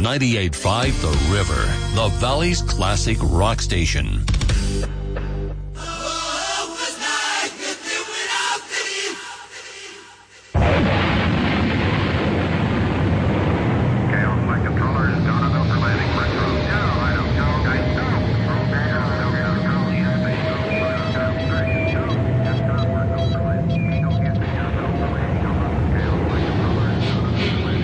98.5 The River, the Valley's classic rock station.